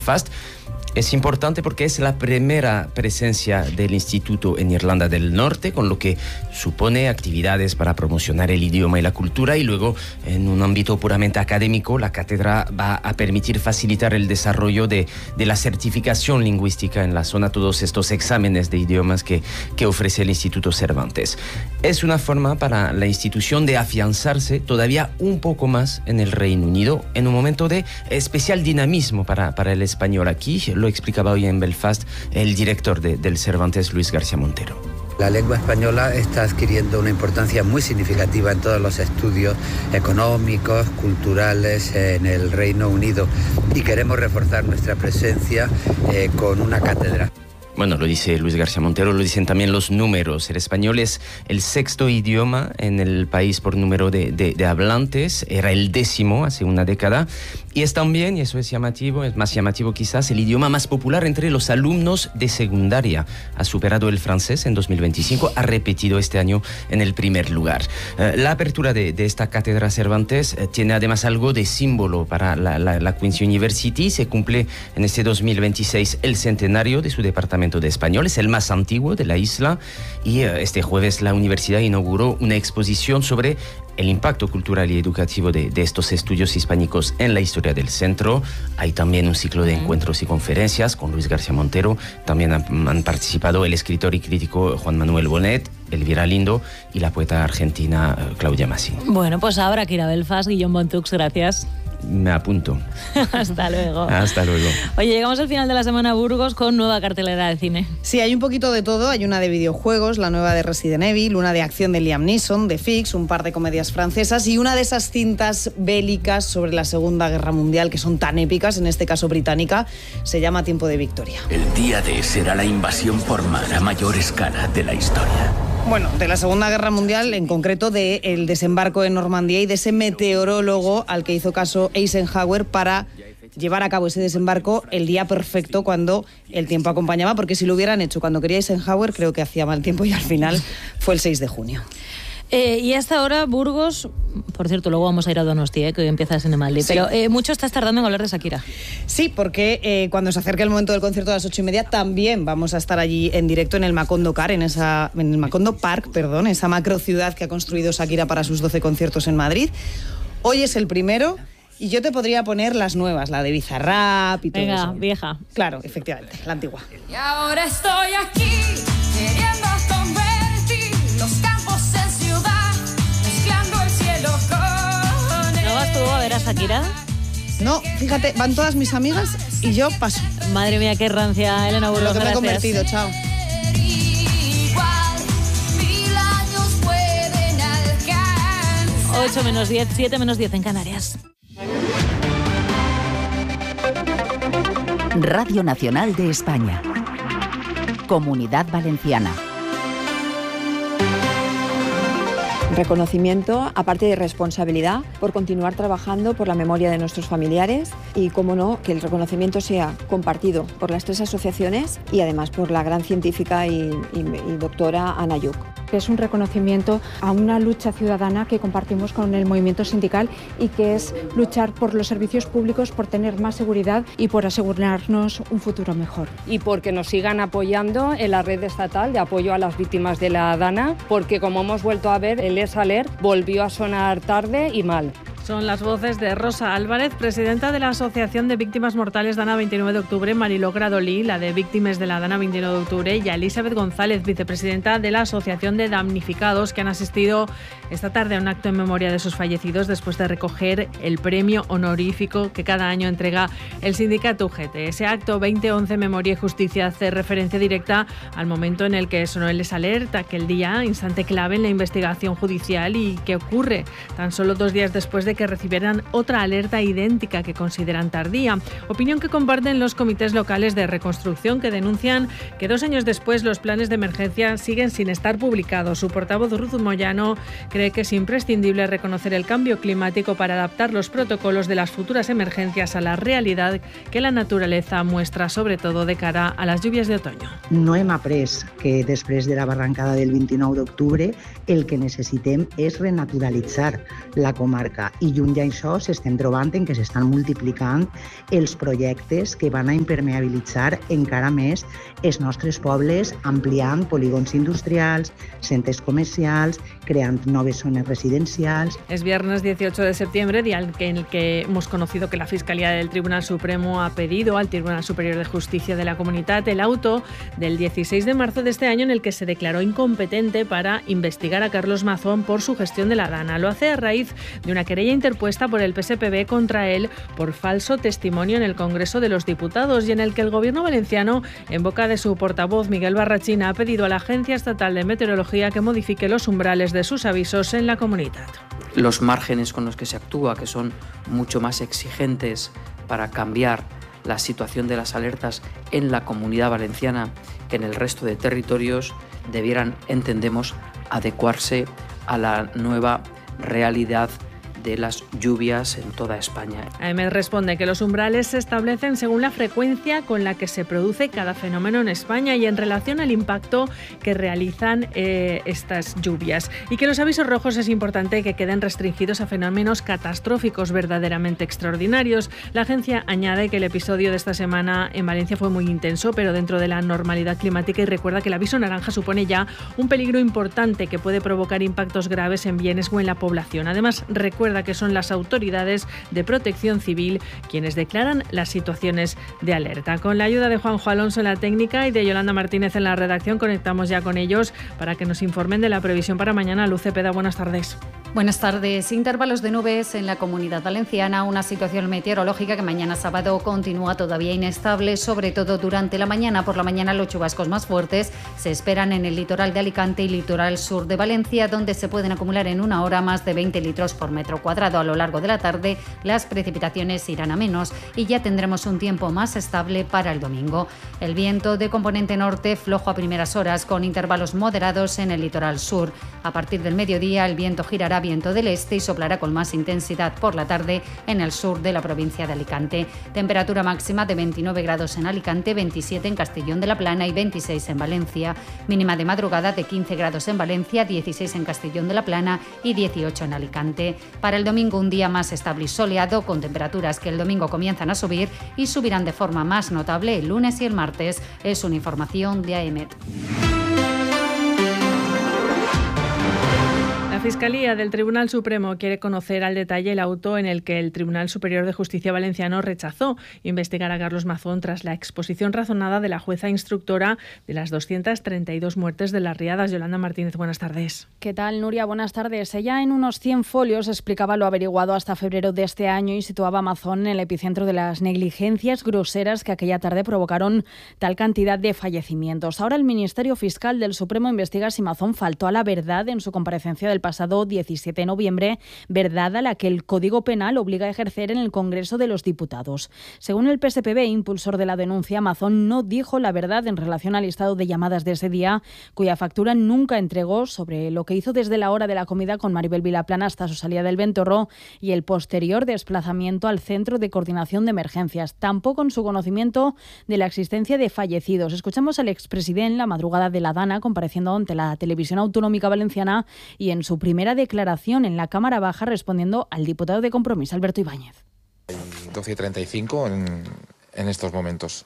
Belfast. Es importante porque es la primera presencia del instituto en Irlanda del Norte, con lo que supone actividades para promocionar el idioma y la cultura, y luego en un ámbito puramente académico la cátedra va a permitir facilitar el desarrollo de la certificación lingüística en la zona, todos estos exámenes de idiomas que ofrece el Instituto Cervantes. Es una forma para la institución de afianzarse todavía un poco más en el Reino Unido, en un momento de especial dinamismo para el español aquí. Lo explicaba hoy en Belfast el director del Cervantes, Luis García Montero. La lengua española está adquiriendo una importancia muy significativa en todos los estudios económicos, culturales en el Reino Unido, y queremos reforzar nuestra presencia con una cátedra. Bueno, lo dice Luis García Montero, lo dicen también los números. El español es el sexto idioma en el país por número de hablantes, era el 10º hace una década, y es también, y eso es llamativo, es más llamativo quizás, el idioma más popular entre los alumnos de secundaria. Ha superado el francés en 2025, ha repetido este año en el primer lugar. La apertura de esta cátedra Cervantes tiene además algo de símbolo para la Queen's University. Se cumple en este 2026 el centenario de su departamento de español, es el más antiguo de la isla, y este jueves la universidad inauguró una exposición sobre el impacto cultural y educativo de estos estudios hispánicos en la historia del centro. Hay también un ciclo de encuentros y conferencias con Luis García Montero. También han participado el escritor y crítico Juan Manuel Bonet, Elvira Lindo y la poeta argentina Claudia Massi. Bueno, pues habrá que ir a Belfast. Guillaume Bontux, gracias. Me apunto. Hasta luego. Hasta luego. Oye, llegamos al final de la semana a Burgos con nueva cartelera de cine. Sí, hay un poquito de todo. Hay una de videojuegos, la nueva de Resident Evil, una de acción de Liam Neeson, de Fix, un par de comedias francesas y una de esas cintas bélicas sobre la Segunda Guerra Mundial que son tan épicas, en este caso británica, se llama Tiempo de Victoria. El día D será la invasión por mar a mayor escala de la historia. Bueno, de la Segunda Guerra Mundial, en concreto del desembarco en Normandía y de ese meteorólogo al que hizo caso Eisenhower para llevar a cabo ese desembarco el día perfecto, cuando el tiempo acompañaba, porque si lo hubieran hecho cuando quería Eisenhower, creo que hacía mal tiempo y al final fue el 6 de junio. Y hasta ahora, Burgos, por cierto, luego vamos a ir a Donosti, que hoy empieza Cinemaldi, sí. Pero mucho estás tardando en hablar de Shakira. Sí, porque cuando se acerque el momento del concierto a las 8:30, también vamos a estar allí en directo en el Macondo Park, esa macro ciudad que ha construido Shakira para sus 12 conciertos en Madrid. Hoy es el primero. Y yo te podría poner las nuevas, la de Bizarrap y todo eso. Venga, vieja. Claro, efectivamente, la antigua. Y ahora estoy aquí, queriendo convertir los campos en ciudad, mezclando el cielo con el... ¿No vas tú a ver a Shakira? No, fíjate, van todas mis amigas y yo paso. Madre mía, qué rancia, Elena Burgos. Lo que me he convertido, chao. 8 menos 10, 7 menos 10 en Canarias. Radio Nacional de España. Comunidad Valenciana. Reconocimiento, aparte de responsabilidad, por continuar trabajando por la memoria de nuestros familiares y, cómo no, que el reconocimiento sea compartido por las 3 asociaciones y además por la gran científica y doctora Ana Lluch. Es un reconocimiento a una lucha ciudadana que compartimos con el movimiento sindical y que es luchar por los servicios públicos, por tener más seguridad y por asegurarnos un futuro mejor. Y porque nos sigan apoyando en la red estatal de apoyo a las víctimas de la DANA, porque como hemos vuelto a ver, el ESALER volvió a sonar tarde y mal. Son las voces de Rosa Álvarez, presidenta de la Asociación de Víctimas Mortales DANA 29 de octubre, Mariló Gradolí, la de Víctimas de la DANA 29 de octubre, y a Elizabeth González, vicepresidenta de la Asociación de Damnificados, que han asistido esta tarde a un acto en memoria de sus fallecidos después de recoger el premio honorífico que cada año entrega el sindicato UGT. Ese acto 2011 Memoria y Justicia hace referencia directa al momento en el que sonó el ESALER, aquel día, instante clave en la investigación judicial, y que ocurre tan solo 2 días después de que recibieran otra alerta idéntica que consideran tardía. Opinión que comparten los comités locales de reconstrucción, que denuncian que 2 años después los planes de emergencia siguen sin estar publicados. Su portavoz, Ruth Moyano, cree que es imprescindible reconocer el cambio climático para adaptar los protocolos de las futuras emergencias a la realidad que la naturaleza muestra, sobre todo de cara a las lluvias de otoño. No hem après que després de la barrancada del 29 d'octubre el que necessitem és renaturalitzar la comarca I lluny d'això s'estem trobant en que s'estan multiplicant els projectes que van a impermeabilitzar encara més els nostres pobles, ampliant polígons industrials, centres comercials, creant noves zones residencials. Es viernes 18 de septiembre, día en el que hemos conocido que la Fiscalía del Tribunal Supremo ha pedido al Tribunal Superior de Justicia de la Comunitat el auto del 16 de marzo de este año en el que se declaró incompetente para investigar a Carlos Mazón por su gestión de la Dana. Lo hace a raíz de una querella interpuesta por el PSPB contra él por falso testimonio en el Congreso de los Diputados y en el que el Gobierno valenciano, en boca de su portavoz Miguel Barrachina, ha pedido a la Agencia Estatal de Meteorología que modifique los umbrales de sus avisos en la comunidad. Los márgenes con los que se actúa, que son mucho más exigentes para cambiar la situación de las alertas en la Comunidad Valenciana que en el resto de territorios, debieran, entendemos, adecuarse a la nueva realidad de las lluvias en toda España. AEMET responde que los umbrales se establecen según la frecuencia con la que se produce cada fenómeno en España y en relación al impacto que realizan estas lluvias. Y que los avisos rojos es importante que queden restringidos a fenómenos catastróficos verdaderamente extraordinarios. La agencia añade que el episodio de esta semana en Valencia fue muy intenso, pero dentro de la normalidad climática, y recuerda que el aviso naranja supone ya un peligro importante que puede provocar impactos graves en bienes o en la población. Además, recuerda que son las autoridades de protección civil quienes declaran las situaciones de alerta. Con la ayuda de Juanjo Alonso en la técnica y de Yolanda Martínez en la redacción, conectamos ya con ellos para que nos informen de la previsión para mañana. Luz Cepeda, buenas tardes. Buenas tardes. Intervalos de nubes en la Comunidad Valenciana, una situación meteorológica que mañana sábado continúa todavía inestable, sobre todo durante la mañana. Por la mañana los chubascos más fuertes se esperan en el litoral de Alicante y litoral sur de Valencia, donde se pueden acumular en una hora más de 20 litros por metro cuadrado. A lo largo de la tarde las precipitaciones irán a menos y ya tendremos un tiempo más estable para el domingo. El viento de componente norte flojo a primeras horas, con intervalos moderados en el litoral sur. A partir del mediodía el viento girará viento del este y soplará con más intensidad por la tarde en el sur de la provincia de Alicante. Temperatura máxima de 29 grados en Alicante, 27 en Castellón de la Plana y 26 en Valencia. Mínima de madrugada de 15 grados en Valencia, 16 en Castellón de la Plana y 18 en Alicante. Para el domingo un día más estable y soleado, con temperaturas que el domingo comienzan a subir y subirán de forma más notable el lunes y el martes. Es una información de AEMET. La Fiscalía del Tribunal Supremo quiere conocer al detalle el auto en el que el Tribunal Superior de Justicia valenciano rechazó investigar a Carlos Mazón tras la exposición razonada de la jueza instructora de las 232 muertes de las riadas. Yolanda Martínez, buenas tardes. ¿Qué tal, Nuria? Buenas tardes. Ella en unos 100 folios explicaba lo averiguado hasta febrero de este año y situaba a Mazón en el epicentro de las negligencias groseras que aquella tarde provocaron tal cantidad de fallecimientos. Ahora el Ministerio Fiscal del Supremo investiga si Mazón faltó a la verdad en su comparecencia del pasado 17 de noviembre, verdad a la que el Código Penal obliga a ejercer en el Congreso de los Diputados. Según el PSPB, impulsor de la denuncia, Mazón no dijo la verdad en relación al listado de llamadas de ese día, cuya factura nunca entregó, sobre lo que hizo desde la hora de la comida con Maribel Vilaplana hasta su salida del Ventorro y el posterior desplazamiento al Centro de Coordinación de Emergencias. Tampoco en su conocimiento de la existencia de fallecidos. Escuchamos al expresidente la madrugada de la Dana compareciendo ante la Televisión Autonómica Valenciana y en su primera declaración en la Cámara Baja respondiendo al diputado de Compromís, Alberto Ibáñez. 12:35 en estos momentos.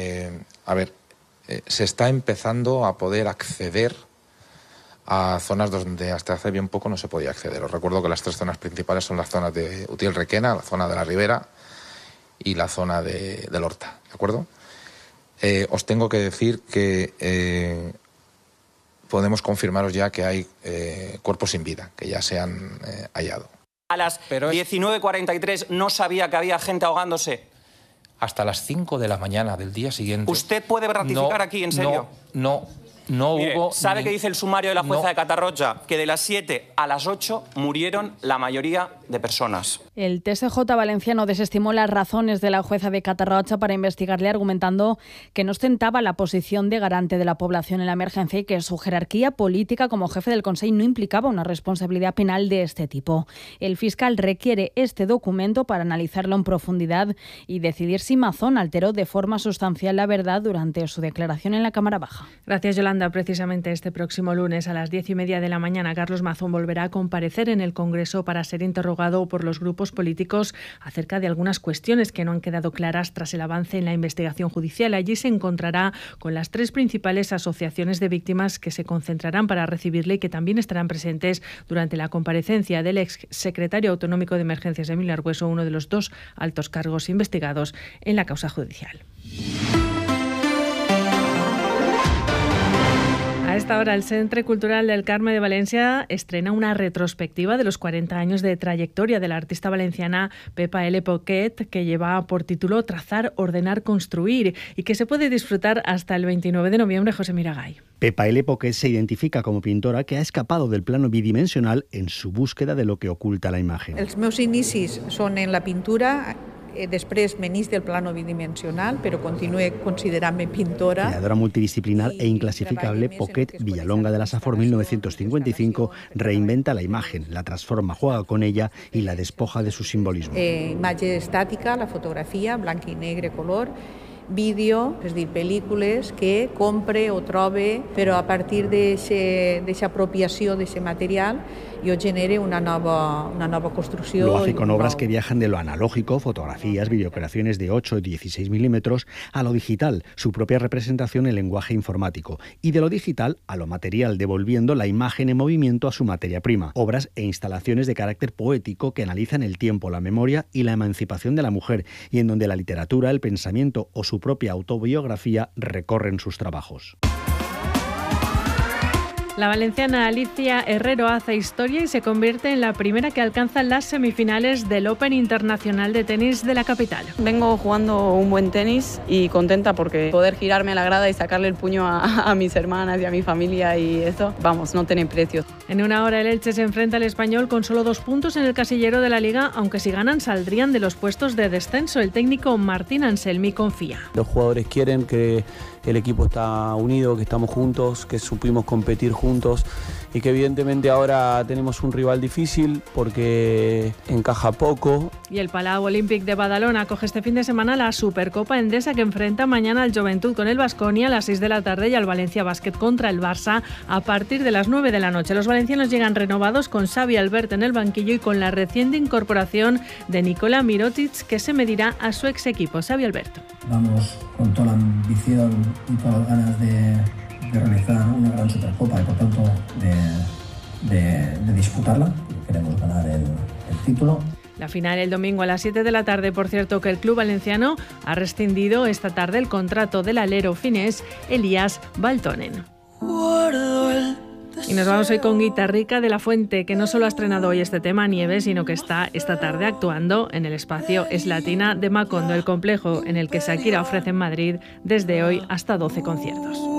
Se está empezando a poder acceder a zonas donde hasta hace bien poco no se podía acceder. Os recuerdo que las tres zonas principales son las zonas de Utiel-Requena, la zona de la Ribera y la zona del Horta, ¿de acuerdo? Os tengo que decir que podemos confirmaros ya que hay cuerpos sin vida, que ya se han hallado. A las 19:43 no sabía que había gente ahogándose. Hasta las 5 de la mañana del día siguiente. ¿Usted puede ratificar aquí, en serio? No Mire, hubo... ¿sabe qué dice el sumario de la jueza de Catarroja? Que de las 7 a las 8 murieron la mayoría de personas. El TSJ valenciano desestimó las razones de la jueza de Catarroja para investigarle, argumentando que no ostentaba la posición de garante de la población en la emergencia y que su jerarquía política como jefe del Consell no implicaba una responsabilidad penal de este tipo. El fiscal requiere este documento para analizarlo en profundidad y decidir si Mazón alteró de forma sustancial la verdad durante su declaración en la Cámara Baja. Gracias, Yolanda. Precisamente este próximo lunes a las 10:30 de la mañana, Carlos Mazón volverá a comparecer en el Congreso para ser interrogado por los grupos políticos acerca de algunas cuestiones que no han quedado claras tras el avance en la investigación judicial. Allí se encontrará con las 3 principales asociaciones de víctimas que se concentrarán para recibirle y que también estarán presentes durante la comparecencia del ex secretario autonómico de Emergencias, Emilio Argüeso, uno de los 2 altos cargos investigados en la causa judicial. A esta hora, el Centre Cultural del Carme de Valencia estrena una retrospectiva de los 40 años de trayectoria de la artista valenciana Pepa L. Poquet, que lleva por título Trazar, Ordenar, Construir, y que se puede disfrutar hasta el 29 de noviembre. José Miragay. Pepa L. Poquet se identifica como pintora que ha escapado del plano bidimensional en su búsqueda de lo que oculta la imagen. Els meus inicis són en la pintura. Després m'enís del plano bidimensional, però continué considerant-me pintora. Creadora multidisciplinar e inclasificable, Poquet Villalonga de la Safor 1955 reinventa la imagen, la transforma, juega con ella y la despoja de su simbolismo. Imatge estàtica, la fotografia, blanc i negre, color, vídeo, és a dir, pel·lícules que compre o trobe, però a partir d'aquesta apropiació d'aquest material yo genere una nova construcció. Lo hace con obras que viajan de lo analógico, fotografías, videocreaciones de 8 y 16 milímetros, a lo digital, su propia representación en lenguaje informático, y de lo digital a lo material, devolviendo la imagen en movimiento a su materia prima. Obras e instalaciones de carácter poético que analizan el tiempo, la memoria y la emancipación de la mujer, y en donde la literatura, el pensamiento o su propia autobiografía recorren sus trabajos. La valenciana Alicia Herrero hace historia y se convierte en la primera que alcanza las semifinales del Open Internacional de Tenis de la capital. Vengo jugando un buen tenis y contenta porque poder girarme a la grada y sacarle el puño a mis hermanas y a mi familia y eso, vamos, no tiene precio. En una hora el Elche se enfrenta al Español con solo 2 puntos en el casillero de la Liga, aunque si ganan saldrían de los puestos de descenso. El técnico Martín Anselmi confía. Los jugadores quieren que el equipo está unido, que estamos juntos, que supimos competir juntos y que evidentemente ahora tenemos un rival difícil porque encaja poco. Y el Palau Olímpic de Badalona acoge este fin de semana la Supercopa Endesa, que enfrenta mañana al Joventut con el Baskonia a las 6 de la tarde y al Valencia Basket contra el Barça a partir de las 9 de la noche. Los valencianos llegan renovados con Xavi Albert en el banquillo y con la reciente incorporación de Nikola Mirotic, que se medirá a su ex equipo. Xavi Albert. Vamos con toda la ambición y todas las ganas de realizar una gran Supercopa y por tanto de disputarla. Queremos ganar el título. La final el domingo a las 7 de la tarde. Por cierto, que el club valenciano ha rescindido esta tarde el contrato del alero finés Elias Baltonen. Y nos vamos hoy con Guitarrica de la Fuente, que no solo ha estrenado hoy este tema, Nieve, sino que está esta tarde actuando en el espacio Es Latina de Macondo, el complejo en el que Shakira ofrece en Madrid desde hoy hasta 12 conciertos.